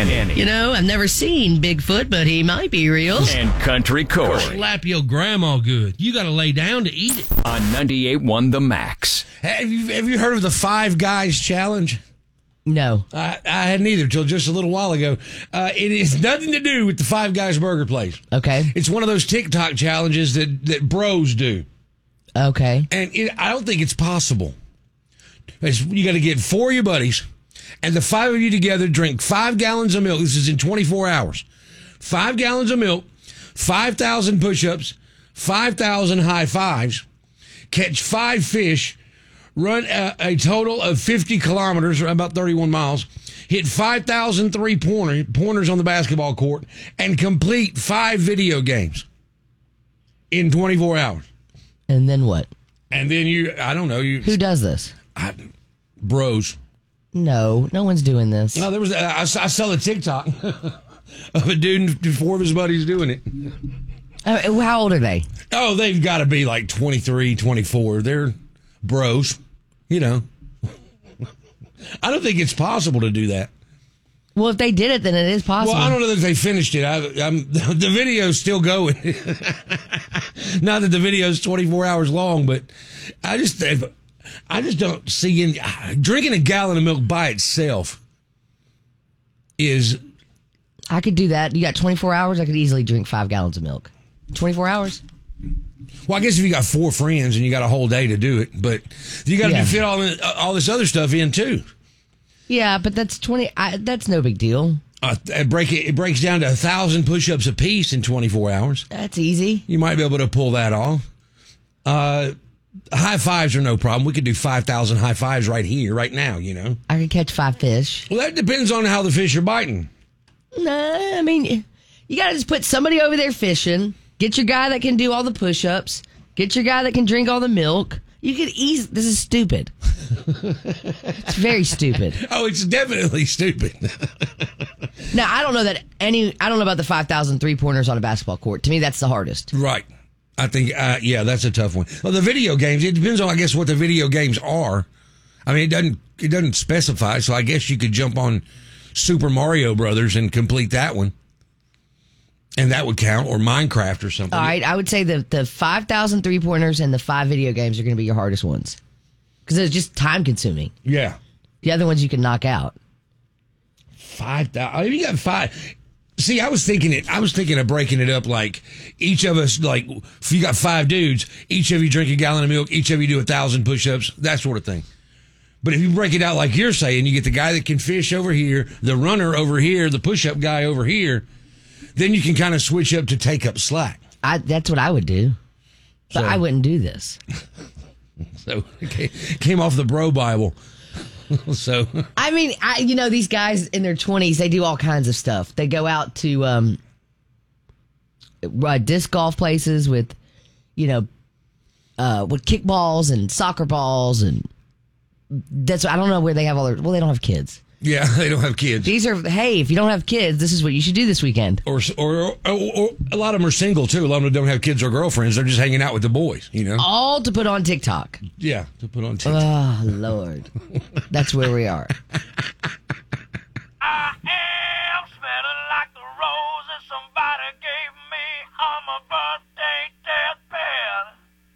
Kenny. You know, I've never seen Bigfoot, but he might be real. And Country Corey. Slap your grandma good. You got to lay down to eat it. On 98.1 The Max. Have you heard of the Five Guys Challenge? No. I hadn't either till just a little while ago. It has nothing to do with the Five Guys burger place. Okay. It's one of those TikTok challenges that bros do. Okay. And I don't think it's possible. You got to get 4 of your buddies, and the 5 of you together drink 5 gallons of milk. This is in 24 hours. 5 gallons of milk, 5,000 push-ups, 5,000 high fives, catch 5 fish, run a total of 50 kilometers, or about 31 miles, hit 5,000 three-pointers on the basketball court, and complete 5 video games in 24 hours. And then what? And then I don't know. Who does this? Bros. No one's doing this. No, there was. I saw a TikTok of a dude and 4 of his buddies doing it. How old are they? Oh, they've got to be like 23, 24. They're bros, you know. I don't think it's possible to do that. Well, if they did it, then it is possible. Well, I don't know that they finished it. The video's still going. Not that the video's 24 hours long, but I just don't see drinking a gallon of milk by itself is. I could do that. You got 24 hours. I could easily drink 5 gallons of milk. 24 hours. Well, I guess if you got 4 friends and you got a whole day to do it, but you got to fit all this other stuff in too. Yeah, but that's 20. That's no big deal. It breaks down to 1,000 push-ups a piece in 24 hours. That's easy. You might be able to pull that off. High fives are no problem. We could do 5,000 high fives right here, right now. You know, I could catch 5 fish. Well, that depends on how the fish are biting. Nah, I mean, you got to just put somebody over there fishing. Get your guy that can do all the push-ups. Get your guy that can drink all the milk. You could This is stupid. It's very stupid. Oh, it's definitely stupid. Now, I don't know about the 5,000 three-pointers on a basketball court. To me, that's the hardest. Right. I think, that's a tough one. Well, the video games, it depends on, I guess, what the video games are. I mean, it doesn't specify, so I guess you could jump on Super Mario Brothers and complete that one. And that would count, or Minecraft or something. All right, I would say the 5,000 three-pointers and the 5 video games are going to be your hardest ones. Because it's just time-consuming. Yeah. The other ones you can knock out. 5,000. You got 5. See, I was thinking of breaking it up like each of us, like if you got 5 dudes, each of you drink a gallon of milk, each of you do 1,000 push-ups, that sort of thing. But if you break it out like you're saying, you get the guy that can fish over here, the runner over here, the push-up guy over here, then you can kind of switch up to take up slack. That's what I would do. But I wouldn't do this. So it came off the Bro Bible. So I mean, these guys in their 20s, they do all kinds of stuff. They go out to disc golf places with kickballs and soccer balls, and I don't know where they have all their. Well, they don't have kids. Yeah, they don't have kids. These are, hey, if you don't have kids, this is what you should do this weekend. Or a lot of them are single, too. A lot of them don't have kids or girlfriends. They're just hanging out with the boys, you know? All to put on TikTok. Yeah, to put on TikTok. Oh, Lord. That's where we are.